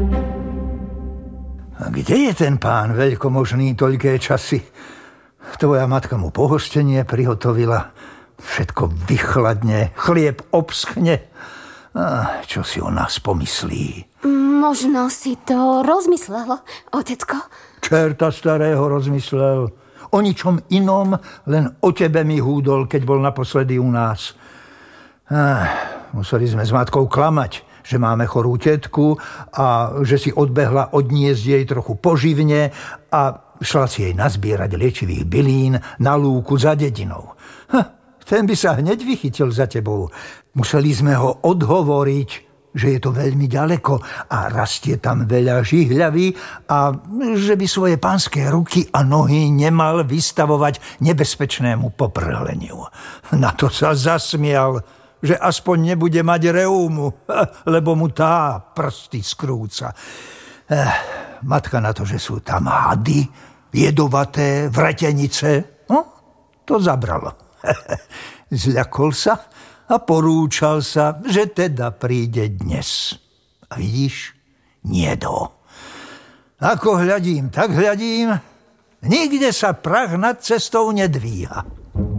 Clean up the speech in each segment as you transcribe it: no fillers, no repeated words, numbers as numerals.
A kde je ten pán veľkomožný toľké časy? Tvoja matka mu pohostenie prihotovila, všetko vychladne, chlieb obschne. Čo si o nás pomyslí? Možno si to rozmyslel, otecko. Čerta starého rozmyslel. O ničom inom, len o tebe mi húdol, keď bol naposledy u nás. Museli sme s matkou klamať, že máme chorú tetku a že si odbehla odniesť jej trochu poživne a šla si jej nazbierať liečivých bylín na lúku za dedinou. Ten by sa hneď vychytil za tebou. Museli sme ho odhovoriť, že je to veľmi ďaleko a rastie tam veľa žihľavy a že by svoje pánske ruky a nohy nemal vystavovať nebezpečnému poprhleniu. Na to sa zasmial, že aspoň nebude mať reúmu, lebo mu tá prsty skrúca. Matka na to, že sú tam hady, jedovaté, vretenice, to zabralo. Zľakol sa a porúčal sa, že teda príde dnes. A vidíš, niedo. Ako hľadím, tak hľadím, nikde sa prach nad cestou nedvíha.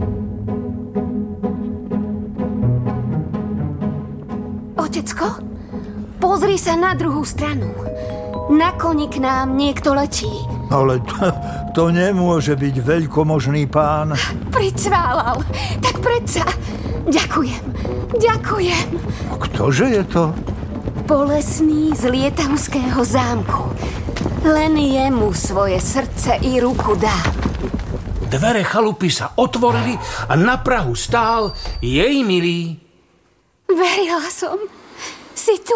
Otecko, pozri sa na druhú stranu. Na koni k nám niekto letí. Ale to nemôže byť veľkomožný pán. Pricválal. Tak predsa. Ďakujem. A ktože je to? Bolesný z Lietavského zámku. Len jemu svoje srdce i ruku dá. Dvere chalupy sa otvorili a na prahu stál jej milý. Verila som. Si tu.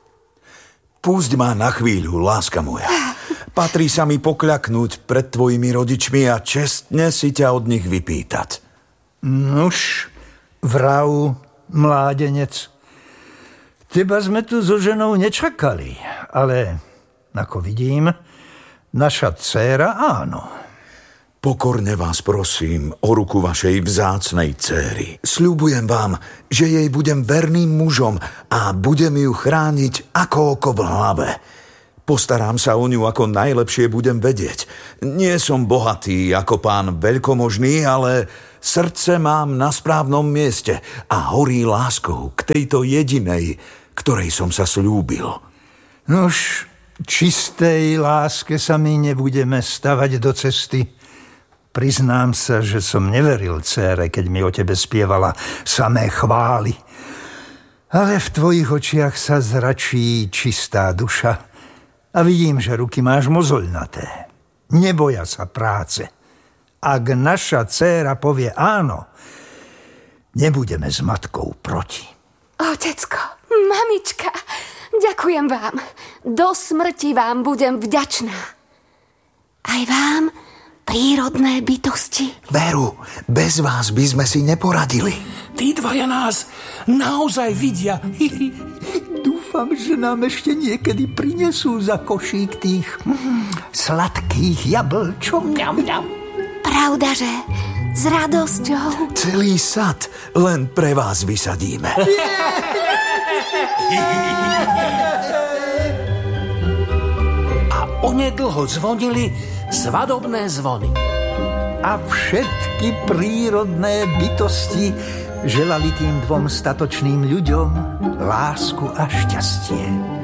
Pusť ma na chvíľu, láska moja. Patrí sa mi pokľaknúť pred tvojimi rodičmi a čestne si ťa od nich vypýtať. Nuž, vrav, mládenec. Teba sme tu so ženou nečakali, ale ako vidím, naša dcéra áno. Pokorne vás prosím o ruku vašej vzácnej dcéry. Sľubujem vám, že jej budem verným mužom a budem ju chrániť ako oko v hlave. Postarám sa o ňu, ako najlepšie budem vedieť. Nie som bohatý ako pán veľkomožný, ale srdce mám na správnom mieste a horí láskou k tejto jedinej, ktorej som sa sľúbil. Nož, čistej láske sa my nebudeme stavať do cesty. Priznám sa, že som neveril dcére, keď mi o tebe spievala samé chvály. Ale v tvojich očiach sa zračí čistá duša a vidím, že ruky máš mozoľnaté. Neboja sa práce. Ak naša dcéra povie áno, nebudeme s matkou proti. Otecko, mamička, ďakujem vám. Do smrti vám budem vďačná. Aj vám, prírodné bytosti. Veru, bez vás by sme si neporadili. Tí dvaja nás naozaj vidia. Dúfam, že nám ešte niekedy prinesú za košík tých sladkých jablčok. Pravdaže, s radosťou. Celý sad len pre vás vysadíme. A onedlho zvonili svadobné zvony. A všetky prírodné bytosti želali tým dvom statočným ľuďom lásku a šťastie.